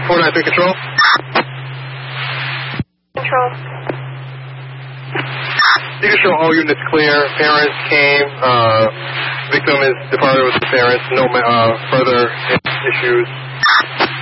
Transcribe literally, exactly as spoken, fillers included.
four nine three control. Control. You can show all units clear. Parents came. Uh, victim is departed with the parents. No uh, further issues.